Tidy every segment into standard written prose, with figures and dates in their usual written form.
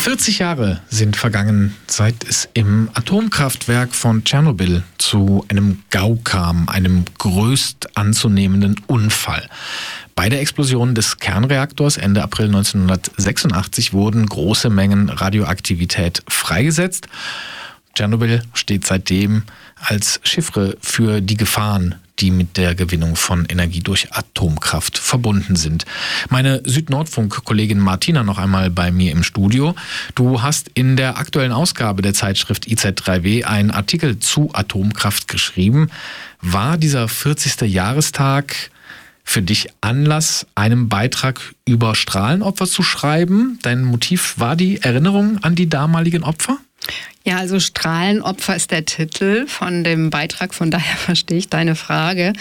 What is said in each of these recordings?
40 Jahre sind vergangen, seit es im Atomkraftwerk von Tschernobyl zu einem GAU kam, einem größt anzunehmenden Unfall. Bei der Explosion des Kernreaktors Ende April 1986 wurden große Mengen Radioaktivität freigesetzt. Tschernobyl steht seitdem als Chiffre für die Gefahren, die mit der Gewinnung von Energie durch Atomkraft verbunden sind. Meine Südnordfunk-Kollegin Martina noch einmal bei mir im Studio. Du hast in der aktuellen Ausgabe der Zeitschrift IZ3W einen Artikel zu Atomkraft geschrieben. War dieser 40. Jahrestag für dich Anlass, einen Beitrag über Strahlenopfer zu schreiben? Dein Motiv war die Erinnerung an die damaligen Opfer? Ja, also Strahlenopfer ist der Titel von dem Beitrag, von daher verstehe ich deine Frage.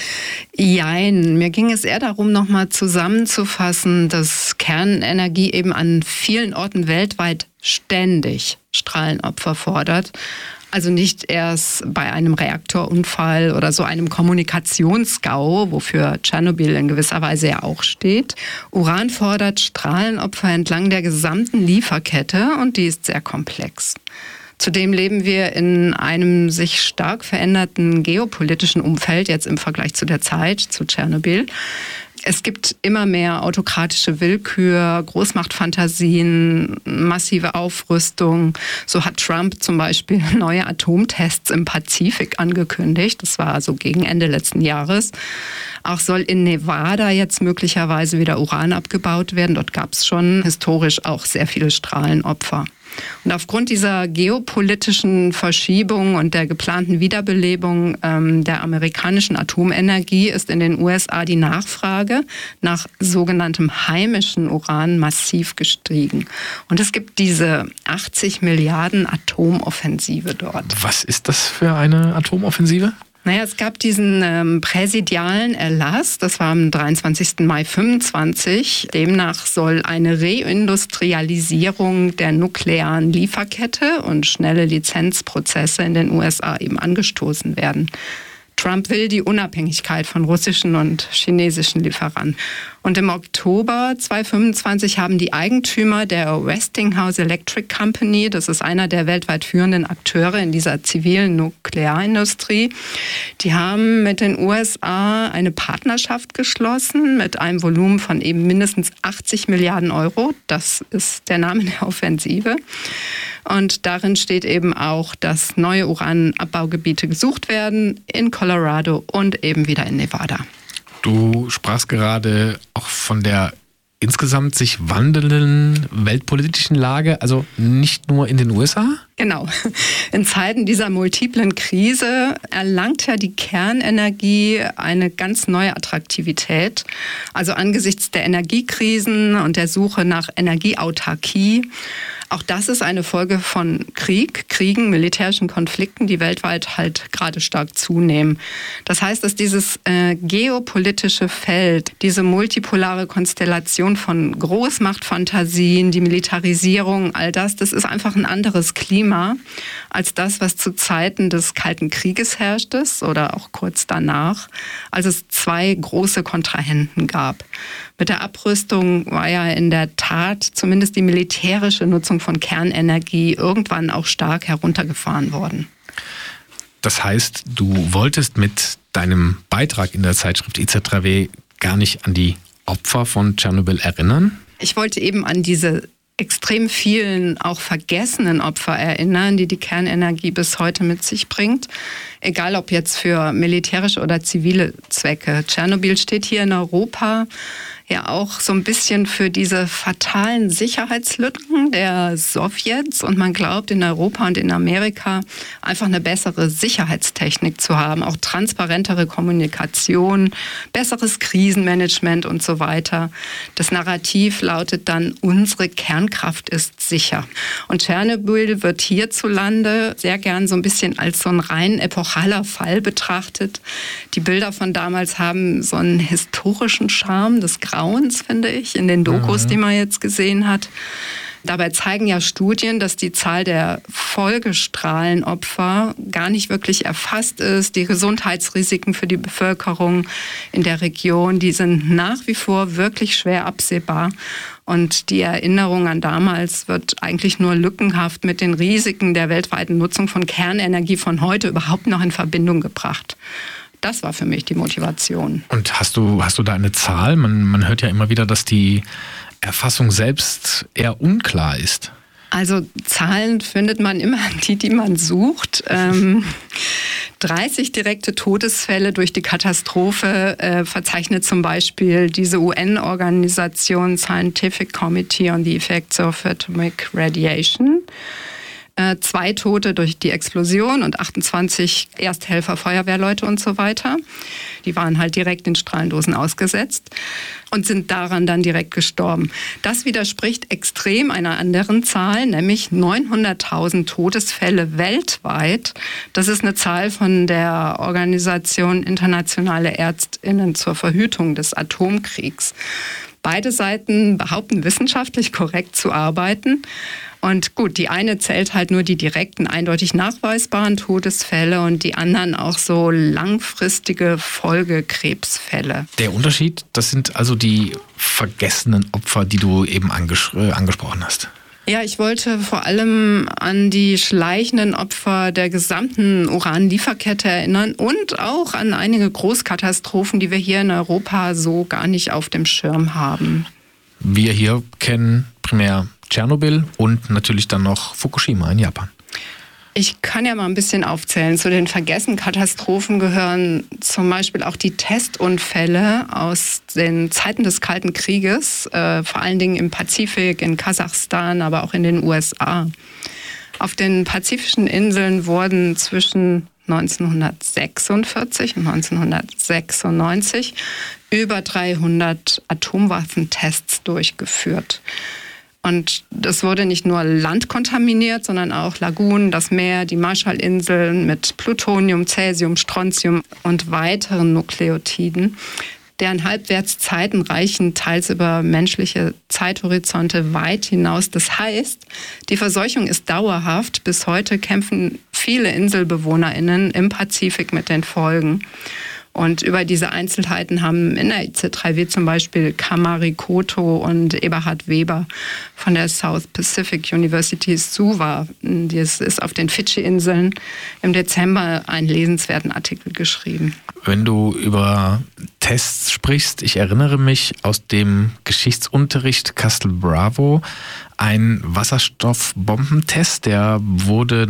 Jein, mir ging es eher darum, nochmal zusammenzufassen, dass Kernenergie eben an vielen Orten weltweit ständig Strahlenopfer fordert. Also nicht erst bei einem Reaktorunfall oder so einem Kommunikationsgau, wofür Tschernobyl in gewisser Weise ja auch steht. Uran fordert Strahlenopfer entlang der gesamten Lieferkette und die ist sehr komplex. Zudem leben wir in einem sich stark veränderten geopolitischen Umfeld, jetzt im Vergleich zu der Zeit, zu Tschernobyl. Es gibt immer mehr autokratische Willkür, Großmachtfantasien, massive Aufrüstung. So hat Trump zum Beispiel neue Atomtests im Pazifik angekündigt. Das war also gegen Ende letzten Jahres. Auch soll in Nevada jetzt möglicherweise wieder Uran abgebaut werden. Dort gab es schon historisch auch sehr viele Strahlenopfer. Und aufgrund dieser geopolitischen Verschiebung und der geplanten Wiederbelebung der amerikanischen Atomenergie ist in den USA die Nachfrage nach sogenanntem heimischen Uran massiv gestiegen. Und es gibt diese 80 Milliarden Atomoffensive dort. Was ist das für eine Atomoffensive? Naja, es gab diesen präsidialen Erlass, das war am 23. Mai 25. Demnach soll eine Reindustrialisierung der nuklearen Lieferkette und schnelle Lizenzprozesse in den USA eben angestoßen werden. Trump will die Unabhängigkeit von russischen und chinesischen Lieferanten. Und im Oktober 2025 haben die Eigentümer der Westinghouse Electric Company, das ist einer der weltweit führenden Akteure in dieser zivilen Nuklearindustrie, die haben mit den USA eine Partnerschaft geschlossen mit einem Volumen von eben mindestens 80 Milliarden Euro. Das ist der Name der Offensive. Und darin steht eben auch, dass neue Uranabbaugebiete gesucht werden in Colorado und eben wieder in Nevada. Du sprachst gerade auch von der insgesamt sich wandelnden weltpolitischen Lage, also nicht nur in den USA? Genau. In Zeiten dieser multiplen Krise erlangt ja die Kernenergie eine ganz neue Attraktivität. Also angesichts der Energiekrisen und der Suche nach Energieautarkie. Auch das ist eine Folge von Kriegen, militärischen Konflikten, die weltweit halt gerade stark zunehmen. Das heißt, dass dieses geopolitische Feld, diese multipolare Konstellation von Großmachtfantasien, die Militarisierung, all das ist einfach ein anderes Klima als das, was zu Zeiten des Kalten Krieges herrscht ist oder auch kurz danach, als es zwei große Kontrahenten gab. Mit der Abrüstung war ja in der Tat zumindest die militärische Nutzung von Kernenergie irgendwann auch stark heruntergefahren worden. Das heißt, du wolltest mit deinem Beitrag in der Zeitschrift IZ3W gar nicht an die Opfer von Tschernobyl erinnern? Ich wollte eben an diese extrem vielen auch vergessenen Opfer erinnern, die die Kernenergie bis heute mit sich bringt. Egal ob jetzt für militärische oder zivile Zwecke. Tschernobyl steht hier in Europa ja auch so ein bisschen für diese fatalen Sicherheitslücken der Sowjets. Und man glaubt in Europa und in Amerika einfach eine bessere Sicherheitstechnik zu haben, auch transparentere Kommunikation, besseres Krisenmanagement und so weiter. Das Narrativ lautet dann, unsere Kernkraft ist sicher. Und Tschernobyl wird hierzulande sehr gern so ein bisschen als so ein rein epochaler Fall betrachtet. Die Bilder von damals haben so einen historischen Charme des Grauens, finde ich, in den Dokus, die man jetzt gesehen hat. Dabei zeigen ja Studien, dass die Zahl der Folgestrahlenopfer gar nicht wirklich erfasst ist. Die Gesundheitsrisiken für die Bevölkerung in der Region, die sind nach wie vor wirklich schwer absehbar. Und die Erinnerung an damals wird eigentlich nur lückenhaft mit den Risiken der weltweiten Nutzung von Kernenergie von heute überhaupt noch in Verbindung gebracht. Das war für mich die Motivation. Und hast du da eine Zahl? Man hört ja immer wieder, dass die Erfassung selbst eher unklar ist. Also Zahlen findet man immer die man sucht. 30 direkte Todesfälle durch die Katastrophe verzeichnet zum Beispiel diese UN-Organisation Scientific Committee on the Effects of Atomic Radiation. 2 Tote durch die Explosion und 28 Ersthelfer, Feuerwehrleute und so weiter. Die waren halt direkt in Strahlendosen ausgesetzt und sind daran dann direkt gestorben. Das widerspricht extrem einer anderen Zahl, nämlich 900.000 Todesfälle weltweit. Das ist eine Zahl von der Organisation Internationale ÄrztInnen zur Verhütung des Atomkriegs. Beide Seiten behaupten, wissenschaftlich korrekt zu arbeiten. Und gut, die eine zählt halt nur die direkten, eindeutig nachweisbaren Todesfälle und die anderen auch so langfristige Folgekrebsfälle. Der Unterschied, das sind also die vergessenen Opfer, die du eben angesprochen hast. Ja, ich wollte vor allem an die schleichenden Opfer der gesamten Uranlieferkette erinnern und auch an einige Großkatastrophen, die wir hier in Europa so gar nicht auf dem Schirm haben. Wir hier kennen primär Tschernobyl und natürlich dann noch Fukushima in Japan. Ich kann ja mal ein bisschen aufzählen. Zu den vergessenen Katastrophen gehören zum Beispiel auch die Testunfälle aus den Zeiten des Kalten Krieges, vor allen Dingen im Pazifik, in Kasachstan, aber auch in den USA. Auf den pazifischen Inseln wurden zwischen 1946 und 1996 über 300 Atomwaffentests durchgeführt. Und das wurde nicht nur Land kontaminiert, sondern auch Lagunen, das Meer, die Marshallinseln mit Plutonium, Cäsium, Strontium und weiteren Nukleotiden. Deren Halbwertszeiten reichen teils über menschliche Zeithorizonte weit hinaus. Das heißt, die Verseuchung ist dauerhaft. Bis heute kämpfen viele InselbewohnerInnen im Pazifik mit den Folgen. Und über diese Einzelheiten haben in der IC3W zum Beispiel Kamari Koto und Eberhard Weber von der South Pacific University Suva, das ist auf den Fidschi-Inseln, im Dezember einen lesenswerten Artikel geschrieben. Wenn du über Tests sprichst, ich erinnere mich aus dem Geschichtsunterricht Castle Bravo, ein Wasserstoffbombentest, der wurde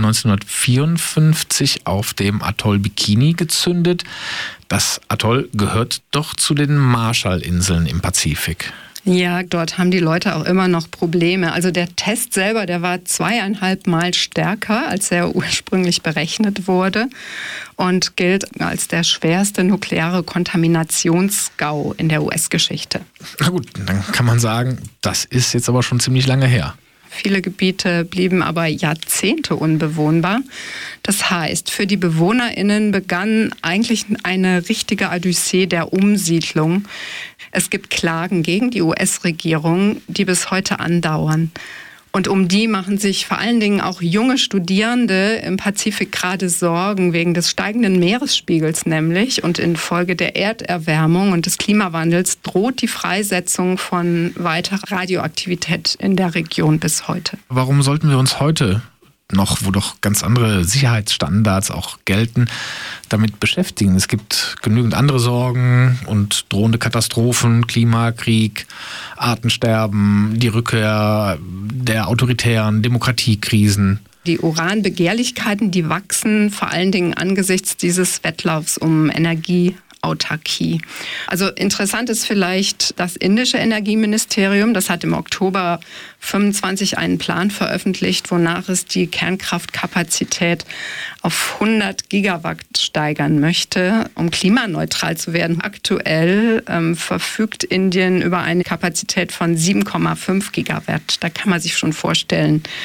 1954 auf dem Atoll Bikini gezündet. Das Atoll gehört doch zu den Marshallinseln im Pazifik. Ja, dort haben die Leute auch immer noch Probleme. Also der Test selber, der war 2,5 Mal stärker, als er ursprünglich berechnet wurde und gilt als der schwerste nukleare Kontaminationsgau in der US-Geschichte. Na gut, dann kann man sagen, das ist jetzt aber schon ziemlich lange her. Viele Gebiete blieben aber Jahrzehnte unbewohnbar. Das heißt, für die BewohnerInnen begann eigentlich eine richtige Odyssee der Umsiedlung. Es gibt Klagen gegen die US-Regierung, die bis heute andauern. Und um die machen sich vor allen Dingen auch junge Studierende im Pazifik gerade Sorgen, wegen des steigenden Meeresspiegels nämlich. Und infolge der Erderwärmung und des Klimawandels droht die Freisetzung von weiterer Radioaktivität in der Region bis heute. Warum sollten wir uns heute noch, wo doch ganz andere Sicherheitsstandards auch gelten, damit beschäftigen? Es gibt genügend andere Sorgen und drohende Katastrophen, Klimakrieg, Artensterben, die Rückkehr der autoritären Demokratiekrisen. Die Uranbegehrlichkeiten, die wachsen vor allen Dingen angesichts dieses Wettlaufs um Energieautarkie. Also interessant ist vielleicht das indische Energieministerium. Das hat im Oktober 25 einen Plan veröffentlicht, wonach es die Kernkraftkapazität auf 100 Gigawatt steigern möchte, um klimaneutral zu werden. Aktuell verfügt Indien über eine Kapazität von 7,5 Gigawatt. Da kann man sich schon vorstellen,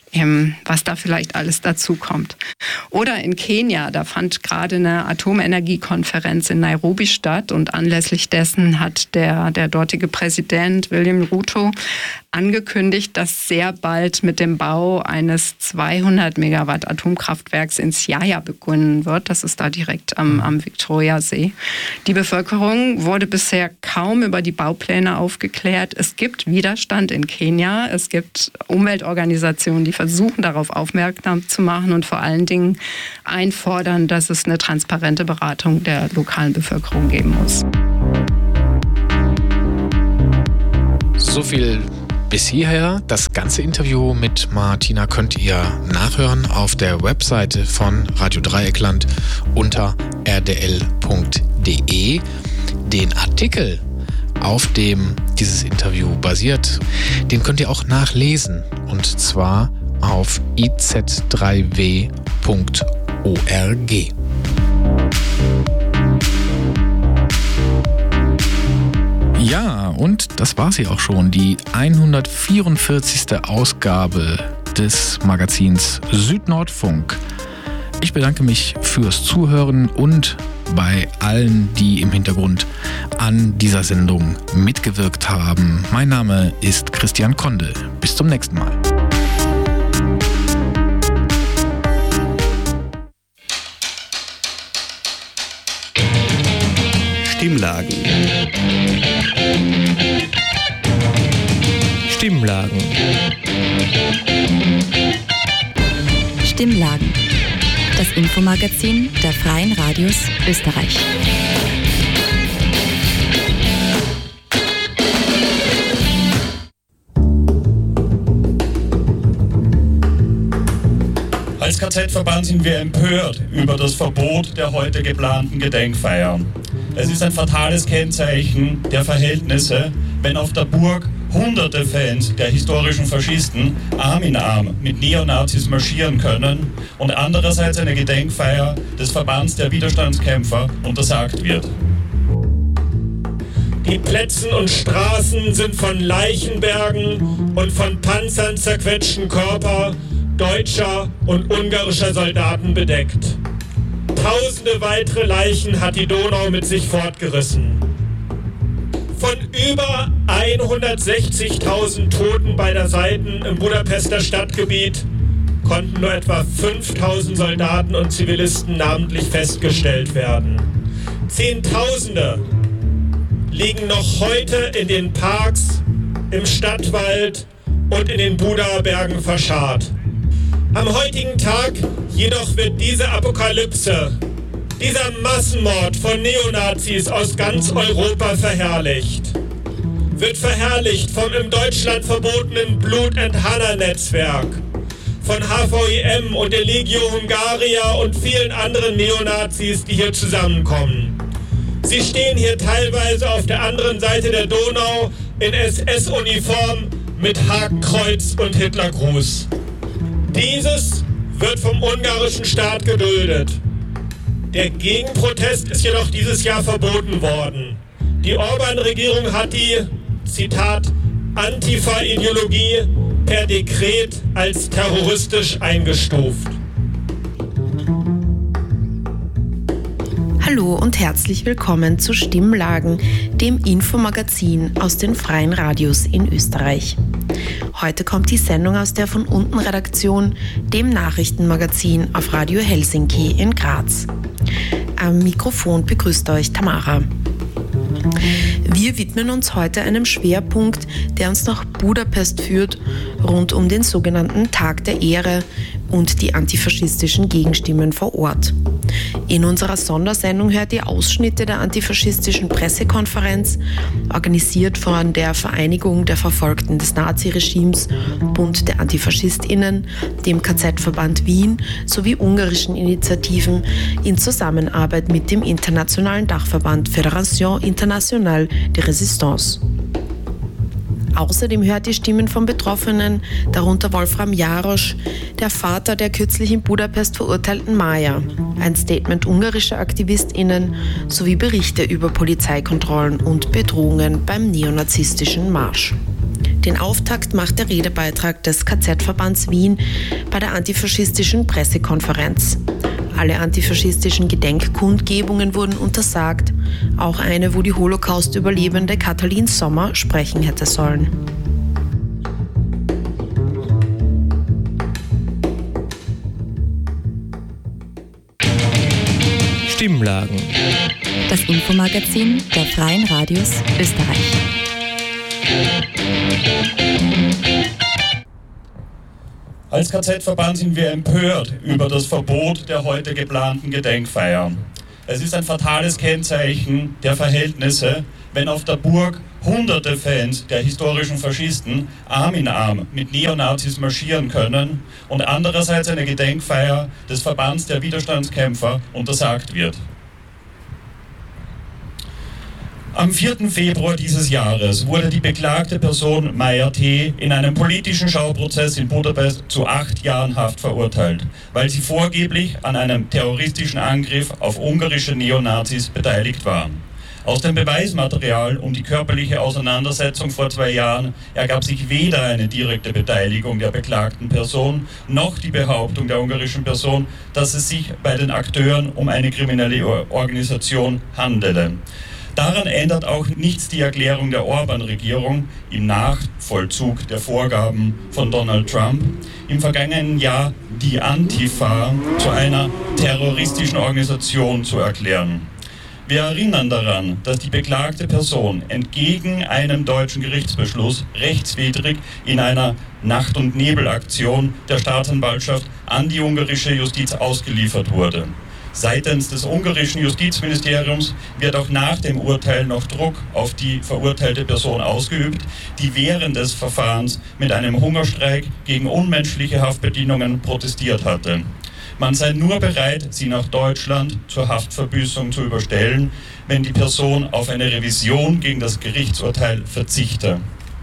was da vielleicht alles dazu kommt. Oder in Kenia, da fand gerade eine Atomenergiekonferenz in Nairobi statt und anlässlich dessen hat der dortige Präsident William Ruto angekündigt, dass sehr bald mit dem Bau eines 200 Megawatt Atomkraftwerks in Siaya beginnen wird. Das ist da direkt am Viktoriasee. Die Bevölkerung wurde bisher kaum über die Baupläne aufgeklärt. Es gibt Widerstand in Kenia. Es gibt Umweltorganisationen, die versuchen, darauf aufmerksam zu machen und vor allen Dingen einfordern, dass es eine transparente Beratung der lokalen Bevölkerung geben muss. So viel bis hierher. Das ganze Interview mit Martina könnt ihr nachhören auf der Webseite von Radio Dreieckland unter rdl.de. Den Artikel, auf dem dieses Interview basiert, den könnt ihr auch nachlesen, und zwar auf iz3w.org. Ja, und das war sie auch schon, die 144. Ausgabe des Magazins Südnordfunk. Ich bedanke mich fürs Zuhören und bei allen, die im Hintergrund an dieser Sendung mitgewirkt haben. Mein Name ist Christian Konde. Bis zum nächsten Mal. Stimmlagen. Stimmlagen. Stimmlagen. Das Infomagazin der Freien Radios Österreich. Als KZ-Verband sind wir empört über das Verbot der heute geplanten Gedenkfeier. Es ist ein fatales Kennzeichen der Verhältnisse, wenn auf der Burg hunderte Fans der historischen Faschisten Arm in Arm mit Neonazis marschieren können und andererseits eine Gedenkfeier des Verbands der Widerstandskämpfer untersagt wird. Die Plätze und Straßen sind von Leichenbergen und von Panzern zerquetschten Körper deutscher und ungarischer Soldaten bedeckt. Tausende weitere Leichen hat die Donau mit sich fortgerissen. Von über 160.000 Toten beider Seiten im Budapester Stadtgebiet konnten nur etwa 5.000 Soldaten und Zivilisten namentlich festgestellt werden. Zehntausende liegen noch heute in den Parks, im Stadtwald und in den Budabergen verscharrt. Am heutigen Tag jedoch wird diese Apokalypse, dieser Massenmord von Neonazis aus ganz Europa verherrlicht. Wird verherrlicht vom in Deutschland verbotenen Blut and Hanna-Netzwerk, von HVIM und der Legio Hungaria und vielen anderen Neonazis, die hier zusammenkommen. Sie stehen hier teilweise auf der anderen Seite der Donau in SS-Uniform mit Hakenkreuz und Hitlergruß. Dieses wird vom ungarischen Staat geduldet. Der Gegenprotest ist jedoch dieses Jahr verboten worden. Die Orban-Regierung hat die, Zitat, Antifa-Ideologie per Dekret als terroristisch eingestuft. Hallo und herzlich willkommen zu Stimmlagen, dem Infomagazin aus den Freien Radios in Österreich. Heute kommt die Sendung aus der von unten Redaktion, dem Nachrichtenmagazin auf Radio Helsinki in Graz. Am Mikrofon begrüßt euch Tamara. Wir widmen uns heute einem Schwerpunkt, der uns nach Budapest führt, rund um den sogenannten Tag der Ehre und die antifaschistischen Gegenstimmen vor Ort. In unserer Sondersendung hört ihr Ausschnitte der antifaschistischen Pressekonferenz, organisiert von der Vereinigung der Verfolgten des Naziregimes, Bund der AntifaschistInnen, dem KZ-Verband Wien sowie ungarischen Initiativen in Zusammenarbeit mit dem internationalen Dachverband Fédération Internationale de Résistance. Außerdem hört ihr Stimmen von Betroffenen, darunter Wolfram Jarosch, der Vater der kürzlich in Budapest verurteilten Maja, ein Statement ungarischer AktivistInnen sowie Berichte über Polizeikontrollen und Bedrohungen beim neonazistischen Marsch. Den Auftakt macht der Redebeitrag des KZ-Verbands Wien bei der antifaschistischen Pressekonferenz. Alle antifaschistischen Gedenkkundgebungen wurden untersagt, auch eine, wo die Holocaust-Überlebende Katalin Sommer sprechen hätte sollen. Stimmlagen. Das Infomagazin der Freien Radios Österreich. Als KZ-Verband sind wir empört über das Verbot der heute geplanten Gedenkfeiern. Es ist ein fatales Kennzeichen der Verhältnisse, wenn auf der Burg hunderte Fans der historischen Faschisten Arm in Arm mit Neonazis marschieren können und andererseits eine Gedenkfeier des Verbands der Widerstandskämpfer untersagt wird. Am 4. Februar dieses Jahres wurde die beklagte Person Maya T. in einem politischen Schauprozess in Budapest zu 8 Jahren Haft verurteilt, weil sie vorgeblich an einem terroristischen Angriff auf ungarische Neonazis beteiligt war. Aus dem Beweismaterial um die körperliche Auseinandersetzung vor 2 Jahren ergab sich weder eine direkte Beteiligung der beklagten Person noch die Behauptung der ungarischen Person, dass es sich bei den Akteuren um eine kriminelle Organisation handele. Daran ändert auch nichts die Erklärung der Orban-Regierung im Nachvollzug der Vorgaben von Donald Trump, im vergangenen Jahr die Antifa zu einer terroristischen Organisation zu erklären. Wir erinnern daran, dass die beklagte Person entgegen einem deutschen Gerichtsbeschluss rechtswidrig in einer Nacht- und Nebelaktion der Staatsanwaltschaft an die ungarische Justiz ausgeliefert wurde. Seitens des ungarischen Justizministeriums wird auch nach dem Urteil noch Druck auf die verurteilte Person ausgeübt, die während des Verfahrens mit einem Hungerstreik gegen unmenschliche Haftbedingungen protestiert hatte. Man sei nur bereit, sie nach Deutschland zur Haftverbüßung zu überstellen, wenn die Person auf eine Revision gegen das Gerichtsurteil verzichte.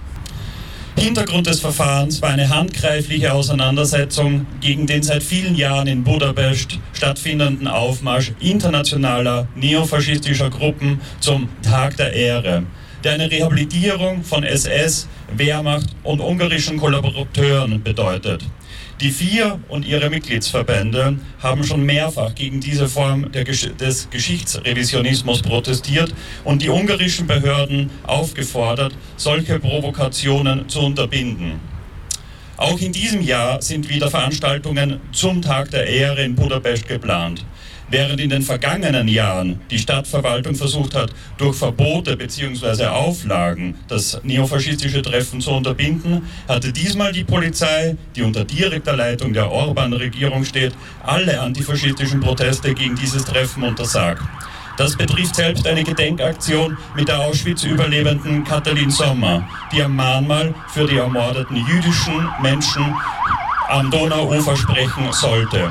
Hintergrund des Verfahrens war eine handgreifliche Auseinandersetzung gegen den seit vielen Jahren in Budapest stattfindenden Aufmarsch internationaler neofaschistischer Gruppen zum Tag der Ehre, der eine Rehabilitierung von SS, Wehrmacht und ungarischen Kollaborateuren bedeutet. Die vier und ihre Mitgliedsverbände haben schon mehrfach gegen diese Form des Geschichtsrevisionismus protestiert und die ungarischen Behörden aufgefordert, solche Provokationen zu unterbinden. Auch in diesem Jahr sind wieder Veranstaltungen zum Tag der Ehre in Budapest geplant. Während in den vergangenen Jahren die Stadtverwaltung versucht hat, durch Verbote bzw. Auflagen das neofaschistische Treffen zu unterbinden, hatte diesmal die Polizei, die unter direkter Leitung der Orban-Regierung steht, alle antifaschistischen Proteste gegen dieses Treffen untersagt. Das betrifft selbst eine Gedenkaktion mit der Auschwitz-Überlebenden Katalin Sommer, die am Mahnmal für die ermordeten jüdischen Menschen am Donauufer sprechen sollte.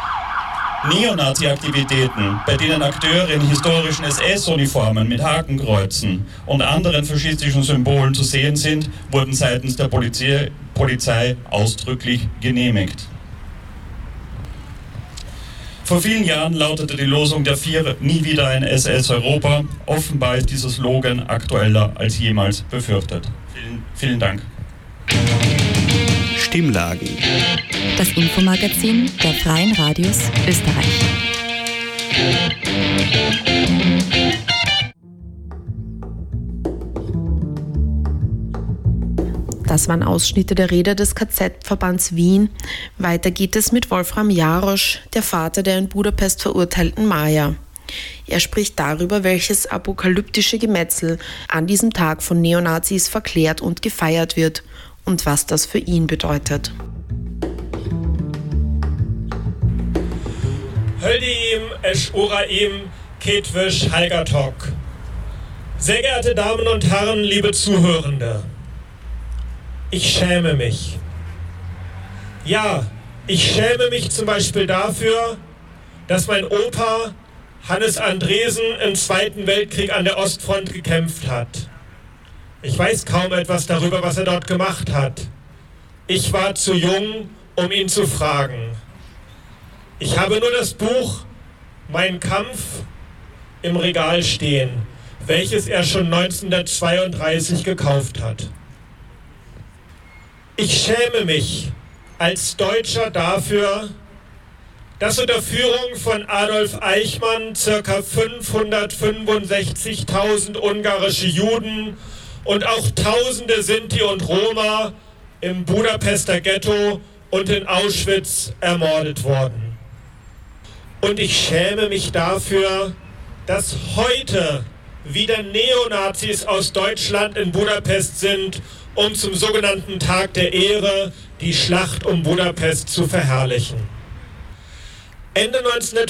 Neonazi-Aktivitäten, bei denen Akteure in historischen SS-Uniformen mit Hakenkreuzen und anderen faschistischen Symbolen zu sehen sind, wurden seitens der Polizei ausdrücklich genehmigt. Vor vielen Jahren lautete die Losung der Vier: Nie wieder ein SS-Europa. Offenbar ist dieser Slogan aktueller als jemals befürchtet. Vielen Dank. Stimmlagen. Das Infomagazin der Freien Radios Österreich. Das waren Ausschnitte der Rede des KZ-Verbands Wien. Weiter geht es mit Wolfram Jarosch, der Vater der in Budapest verurteilten Maya. Er spricht darüber, welches apokalyptische Gemetzel an diesem Tag von Neonazis verklärt und gefeiert wird und was das für ihn bedeutet. Höldiim esh Uraim Ketwisch Halgatok. Sehr geehrte Damen und Herren, liebe Zuhörende, ich schäme mich. Ja, ich schäme mich zum Beispiel dafür, dass mein Opa Hannes Andresen im Zweiten Weltkrieg an der Ostfront gekämpft hat. Ich weiß kaum etwas darüber, was er dort gemacht hat. Ich war zu jung, um ihn zu fragen. Ich habe nur das Buch Mein Kampf im Regal stehen, welches er schon 1932 gekauft hat. Ich schäme mich als Deutscher dafür, dass unter Führung von Adolf Eichmann ca. 565.000 ungarische Juden und auch Tausende Sinti und Roma im Budapester Ghetto und in Auschwitz ermordet wurden. Und ich schäme mich dafür, dass heute wieder Neonazis aus Deutschland in Budapest sind, um zum sogenannten Tag der Ehre die Schlacht um Budapest zu verherrlichen. Ende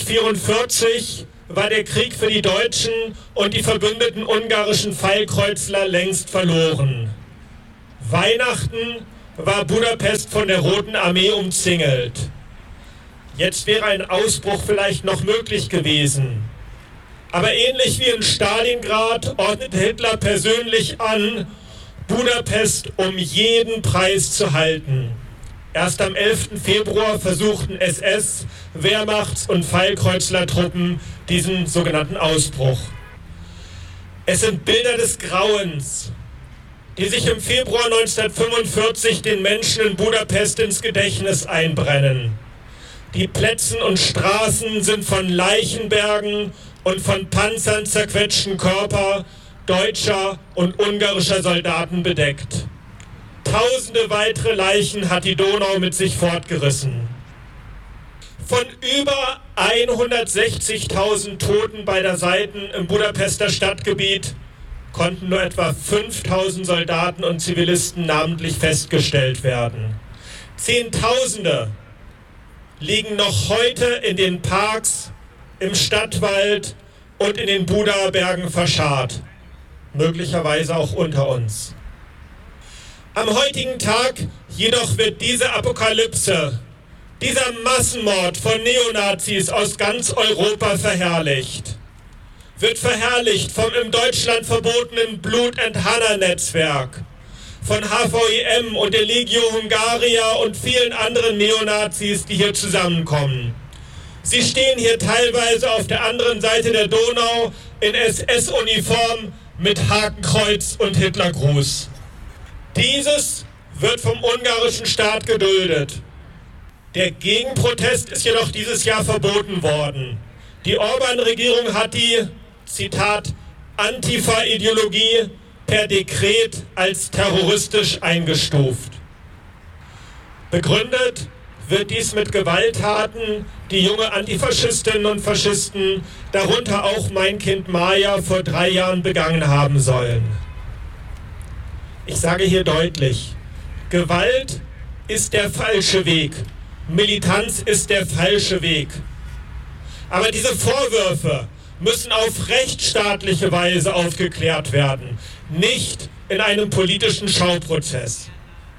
1944 war der Krieg für die Deutschen und die verbündeten ungarischen Pfeilkreuzler längst verloren. Weihnachten war Budapest von der Roten Armee umzingelt. Jetzt wäre ein Ausbruch vielleicht noch möglich gewesen. Aber ähnlich wie in Stalingrad ordnete Hitler persönlich an, Budapest um jeden Preis zu halten. Erst am 11. Februar versuchten SS, Wehrmachts- und Pfeilkreuzlertruppen diesen sogenannten Ausbruch. Es sind Bilder des Grauens, die sich im Februar 1945 den Menschen in Budapest ins Gedächtnis einbrennen. Die Plätze und Straßen sind von Leichenbergen und von Panzern zerquetschten Körper deutscher und ungarischer Soldaten bedeckt. Tausende weitere Leichen hat die Donau mit sich fortgerissen. Von über 160.000 Toten beider Seiten im Budapester Stadtgebiet konnten nur etwa 5.000 Soldaten und Zivilisten namentlich festgestellt werden. Zehntausende liegen noch heute in den Parks, im Stadtwald und in den Budabergen verscharrt, möglicherweise auch unter uns. Am heutigen Tag jedoch wird diese Apokalypse, dieser Massenmord von Neonazis aus ganz Europa verherrlicht. Wird verherrlicht vom in Deutschland verbotenen Blut and Hanna-Netzwerk, von HVIM und der Legio Hungaria und vielen anderen Neonazis, die hier zusammenkommen. Sie stehen hier teilweise auf der anderen Seite der Donau in SS-Uniform mit Hakenkreuz und Hitlergruß. Dieses wird vom ungarischen Staat geduldet. Der Gegenprotest ist jedoch dieses Jahr verboten worden. Die Orban-Regierung hat die, Zitat, Antifa-Ideologie per Dekret als terroristisch eingestuft. Begründet wird dies mit Gewalttaten, die junge Antifaschistinnen und Faschisten, darunter auch mein Kind Maja, vor 3 Jahren begangen haben sollen. Ich sage hier deutlich, Gewalt ist der falsche Weg, Militanz ist der falsche Weg. Aber diese Vorwürfe müssen auf rechtsstaatliche Weise aufgeklärt werden, nicht in einem politischen Schauprozess.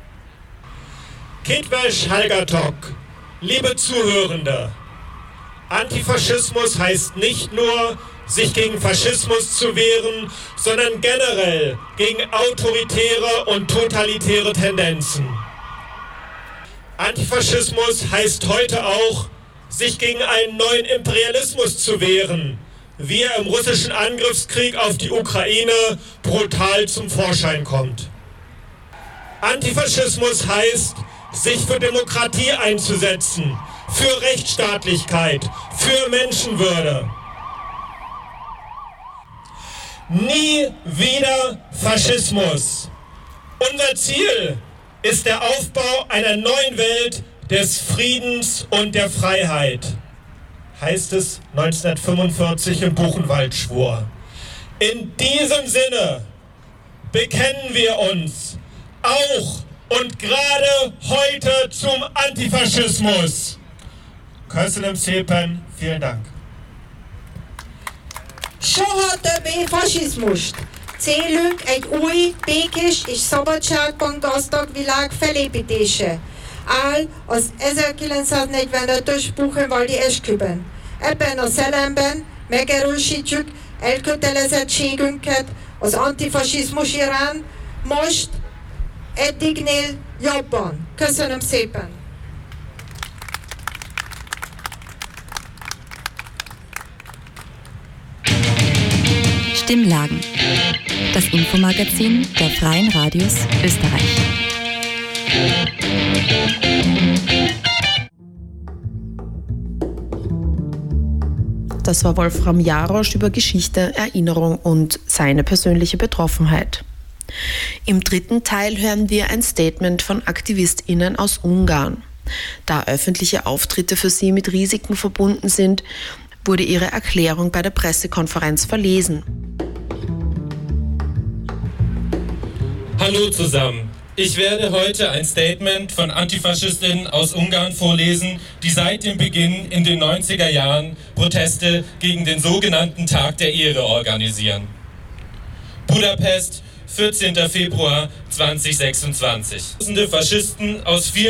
Kedves Hallgatók, liebe Zuhörende, Antifaschismus heißt nicht nur, sich gegen Faschismus zu wehren, sondern generell gegen autoritäre und totalitäre Tendenzen. Antifaschismus heißt heute auch, sich gegen einen neuen Imperialismus zu wehren, wie er im russischen Angriffskrieg auf die Ukraine brutal zum Vorschein kommt. Antifaschismus heißt, sich für Demokratie einzusetzen, für Rechtsstaatlichkeit, für Menschenwürde. Nie wieder Faschismus. Unser Ziel ist der Aufbau einer neuen Welt des Friedens und der Freiheit, heißt es 1945 im Buchenwald-Schwur. In diesem Sinne bekennen wir uns auch und gerade heute zum Antifaschismus. Köszönöm szépen, vielen Dank. Soha többé fasizmust! Célünk egy új, békés és szabadságban gazdag világ felépítése áll az 1945-ös Buchenwaldi esküben. Ebben a szellemben megerősítjük elkötelezettségünket az antifasizmus iránt, most eddignél jobban. Köszönöm szépen! Stimmlagen. Das Infomagazin der Freien Radios Österreich. Das war Wolfram Jarosch über Geschichte, Erinnerung und seine persönliche Betroffenheit. Im dritten Teil hören wir ein Statement von AktivistInnen aus Ungarn. Da öffentliche Auftritte für sie mit Risiken verbunden sind, wurde ihre Erklärung bei der Pressekonferenz verlesen. Hallo zusammen. Ich werde heute ein Statement von Antifaschistinnen aus Ungarn vorlesen, die seit dem Beginn in den 90er Jahren Proteste gegen den sogenannten Tag der Ehre organisieren. Budapest, 14. Februar 2026. Tausende Faschisten aus 4